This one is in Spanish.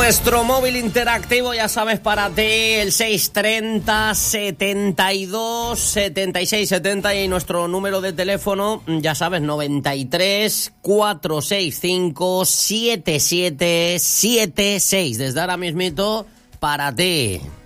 Nuestro móvil interactivo, ya sabes, para ti, el 630 72 76 70, y nuestro número de teléfono, ya sabes, 93 465 7776. Desde ahora mismito, para ti.